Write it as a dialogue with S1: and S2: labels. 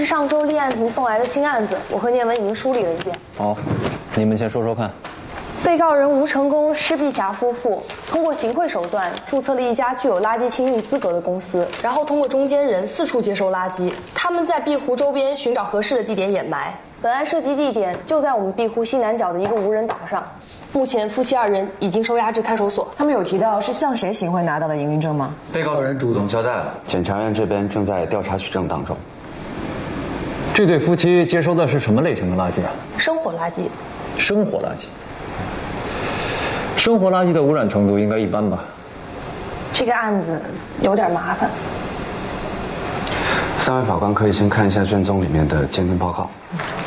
S1: 上周立案庭送来的新案子，我和聂文已经梳理了一遍。
S2: 好，你们先说说看。
S1: 被告人吴成功、施碧霞夫妇通过行贿手段注册了一家具有垃圾清运资格的公司，然后通过中间人四处接收垃圾。他们在碧湖周边寻找合适的地点掩埋。本案涉及地点就在我们碧湖西南角的一个无人岛上。目前夫妻2人已经收押至看守所。
S3: 他们有提到是向谁行贿拿到的营运证吗？
S4: 被告人主动交代了，检察院这边正在调查取证当中。
S2: 这对夫妻接收的是什么类型的垃圾啊？
S1: 生活垃圾。
S2: 生活垃圾。生活垃圾的污染程度应该一般吧？
S1: 这个案子有点麻烦。
S4: 3位法官可以先看一下卷宗里面的鉴定报告。